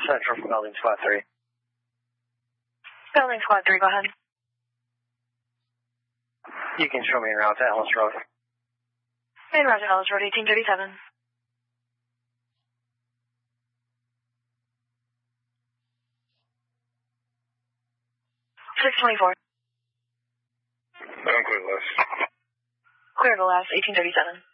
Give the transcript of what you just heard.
Central from Building Squad 3. Building Squad 3, go ahead. You can show me around to Ellis Road. Main route to Ellis Road, 1837. 624. I'm clear, Les. Clear to last, 1837.